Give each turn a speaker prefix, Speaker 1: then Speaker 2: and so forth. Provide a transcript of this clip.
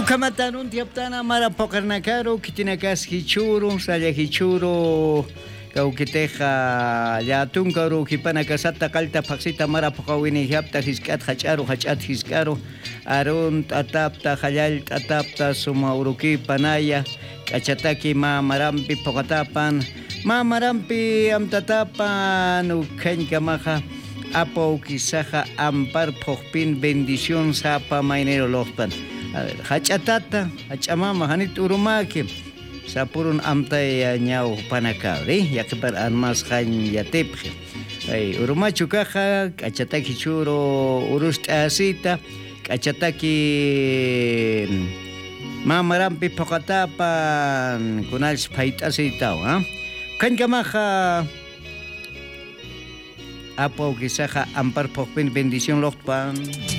Speaker 1: Ukamatanun tiaptana mara pokarnakaro kitinakas hichuru saya hichuru kau kiteja ya tunkaru kipanakasata kalta paksita mara pokawini hiapta hiskat hachat hiskaro arun tatapta hayal tatapta suma uruki panaya kachataki ma marampi pokatapan ma marampi amtatapan ukhañka maja apo kisaja ampar pokpin bendición sapa mainero lofpan. A ver, hachatata, hachamama, hanit urumaki. Sapurun amtay ñaw panakabri, yakipar anmas han yatipje. Ay, urumachu kaja, kachataki churo urust asita, kachataki mamarampi pokatapan kunal spaitasitaw, ha? Kankamaja apo kisaja ampar pokpin bendición lokpan.